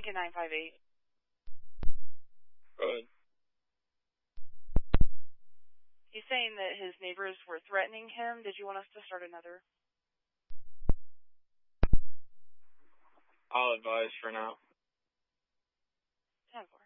Lincoln 958. Go ahead. He's saying that his neighbors were threatening him. Did you want us to start another? I'll advise for now. 10-4.